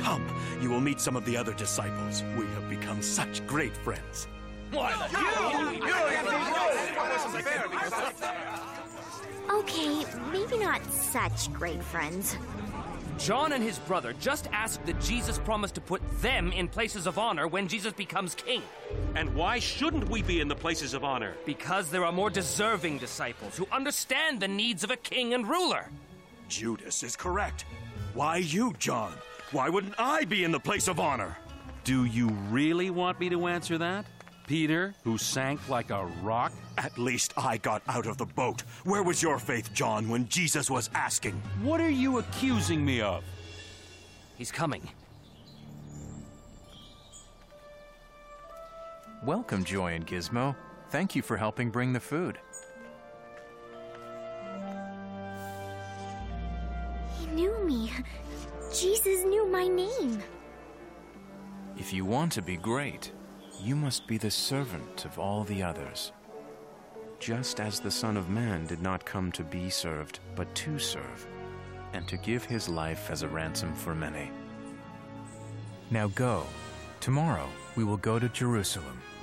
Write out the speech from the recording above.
Come, you will meet some of the other disciples. We have become such great friends. Okay, maybe not such great friends. John and his brother just asked that Jesus promised to put them in places of honor when Jesus becomes king. And why shouldn't we be in the places of honor? Because there are more deserving disciples who understand the needs of a king and ruler. Judas is correct. Why you, John? Why wouldn't I be in the place of honor? Do you really want me to answer that? Peter, who sank like a rock? At least I got out of the boat. Where was your faith, John, when Jesus was asking? What are you accusing me of? He's coming. Welcome, Joy and Gizmo. Thank you for helping bring the food. He knew me. Jesus knew my name. If you want to be great, you must be the servant of all the others. Just as the Son of Man did not come to be served, but to serve, and to give his life as a ransom for many. Now go. Tomorrow we will go to Jerusalem,